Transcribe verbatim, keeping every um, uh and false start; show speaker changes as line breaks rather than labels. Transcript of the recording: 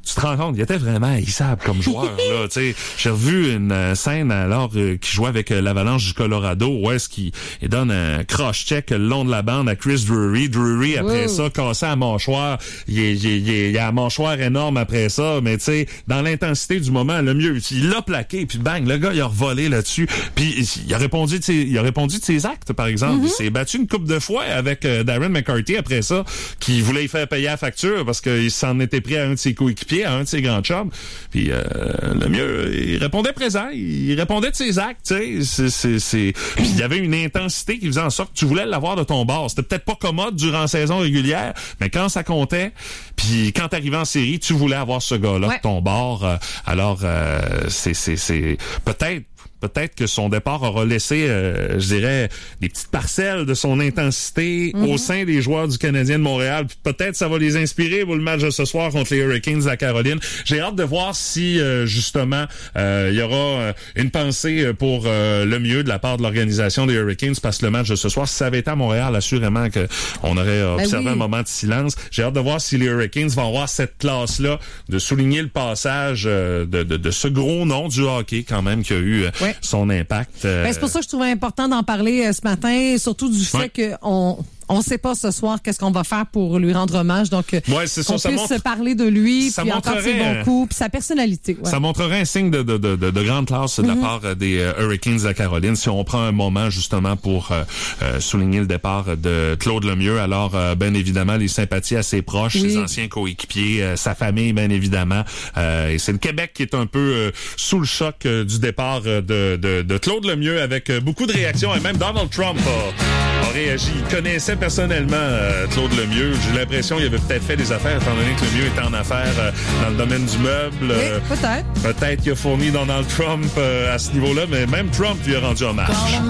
tu te rends compte, il était vraiment haïssable comme joueur. Là, tu sais, j'ai revu une euh, scène alors euh, qu'il jouait avec euh, l'Avalanche du Colorado, où est-ce qu'il il donne un cross-check le long de la bande à Chris Drury. Drury, après wow. ça, cassé à la mâchoire. Il, il, il, il a la mâchoire énorme après ça, mais tu sais, dans l'intensité du moment, le mieux, il l'a plaqué, puis bang, le gars, il a revolé là-dessus. Puis il a répondu de ses, il a répondu de ses actes, par exemple. Mm-hmm. Il s'est battu une couple de fois avec euh, Darren McCarty après ça, qui voulait y faire payer la facture parce qu'il s'en était pris à un de ses coéquipiers, à un de ses grands chums. Puis euh, le mieux, il répondait présent, il répondait de ses actes, tu sais. C'est, c'est, c'est... Puis il y avait une intensité qui faisait en sorte que tu voulais l'avoir de ton bord. C'était peut-être pas commode durant la saison régulière, mais quand ça comptait, puis quand t'arrivais en série, tu voulais avoir ce gars-là ouais. de ton bord. Euh, alors, euh, c'est, c'est, c'est peut-être Peut-être que son départ aura laissé, euh, je dirais, des petites parcelles de son intensité mm-hmm. au sein des joueurs du Canadien de Montréal. Puis peut-être ça va les inspirer pour le match de ce soir contre les Hurricanes à Caroline. J'ai hâte de voir si, euh, justement, euh, il y aura euh, une pensée pour euh, le mieux de la part de l'organisation des Hurricanes, parce que le match de ce soir, si ça avait été à Montréal, assurément qu'on aurait observé ben oui. un moment de silence. J'ai hâte de voir si les Hurricanes vont avoir cette classe-là, de souligner le passage euh, de, de, de ce gros nom du hockey, quand même, qui a eu... Euh, ouais. son impact. Euh...
Ben, c'est pour ça que je trouvais important d'en parler euh, ce matin, surtout du fait ouais. qu'on on sait pas ce soir qu'est-ce qu'on va faire pour lui rendre hommage, donc ouais, c'est qu'on ça, puisse ça montre... parler de lui, ça puis entendre ses bons coups, puis sa personnalité. Ouais.
Ça montrerait un signe de, de, de, de, de grande classe mm-hmm. de la part des euh, Hurricanes de Caroline, si on prend un moment justement pour euh, euh, souligner le départ de Claude Lemieux. Alors, euh, bien évidemment, les sympathies à ses proches, oui. ses anciens coéquipiers, euh, sa famille, bien évidemment. Euh, et c'est le Québec qui est un peu euh, sous le choc euh, du départ euh, de, de, de Claude Lemieux, avec euh, beaucoup de réactions, et même Donald Trump a, a réagi. Il connaissait personnellement euh, Claude Lemieux. J'ai l'impression qu'il avait peut-être fait des affaires, étant donné que Lemieux était en affaires euh, dans le domaine du meuble.
Euh, oui, peut-être.
Peut-être qu'il a fourni Donald Trump euh, à ce niveau-là, mais même Trump lui a rendu hommage.